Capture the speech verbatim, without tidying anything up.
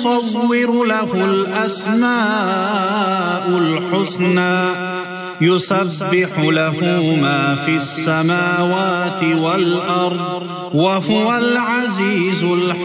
يصور له الأسماء الحسنى يسبح له ما في السماوات والأرض وهو العزيز الحكيم.